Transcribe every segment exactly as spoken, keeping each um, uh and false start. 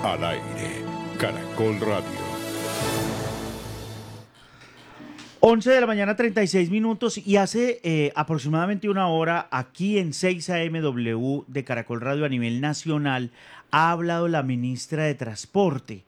Al aire, Caracol Radio. once de la mañana, treinta y seis minutos, y hace eh, aproximadamente una hora aquí en seis A M W de Caracol Radio a nivel nacional ha hablado la ministra de Transporte.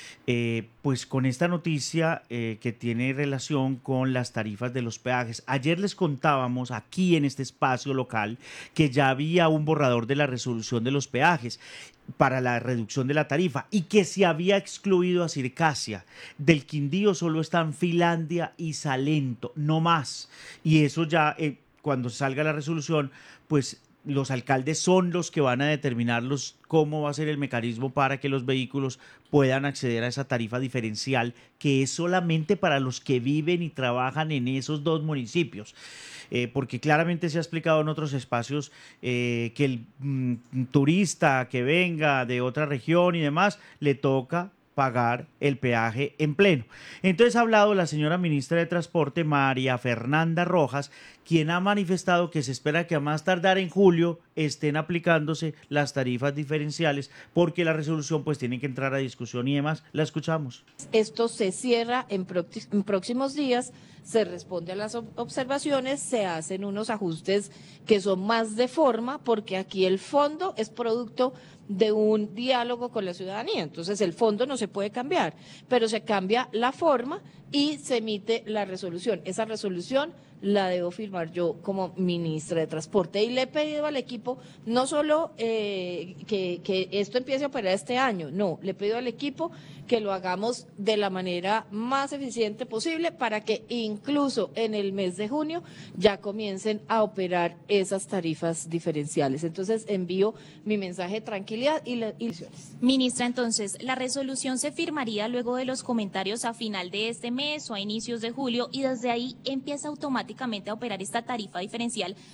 Eh, pues con esta noticia eh, que tiene relación con las tarifas de los peajes. Ayer les contábamos aquí en este espacio local que ya había un borrador de la resolución de los peajes para la reducción de la tarifa y que se había excluido a Circasia. Del Quindío solo están Finlandia y Salento, no más. Y eso ya, eh, cuando salga la resolución, pues los alcaldes son los que van a determinar los, cómo va a ser el mecanismo para que los vehículos puedan acceder a esa tarifa diferencial que es solamente para los que viven y trabajan en esos dos municipios. Eh, porque claramente se ha explicado en otros espacios eh, que el mm, turista que venga de otra región y demás le toca pagar el peaje en pleno. Entonces ha hablado la señora ministra de Transporte, María Fernanda Rojas, quien ha manifestado que se espera que a más tardar en julio estén aplicándose las tarifas diferenciales porque la resolución pues tiene que entrar a discusión y demás. La escuchamos. Esto se cierra en, prox- en próximos días, se responde a las ob- observaciones, se hacen unos ajustes que son más de forma porque aquí el fondo es producto de un diálogo con la ciudadanía. Entonces el fondo no se puede cambiar, pero se cambia la forma y se emite la resolución. Esa resolución la debo firmar yo como ministra de Transporte y le he pedido al equipo no solo eh, que, que esto empiece a operar este año, no, le he pedido al equipo que lo hagamos de la manera más eficiente posible para que incluso en el mes de junio ya comiencen a operar esas tarifas diferenciales. Entonces envío mi mensaje de tranquilidad y la y... Ministra, entonces, ¿la resolución se firmaría luego de los comentarios a final de este mes o a inicios de julio y desde ahí empieza automáticamente a operar esta tarifa diferencial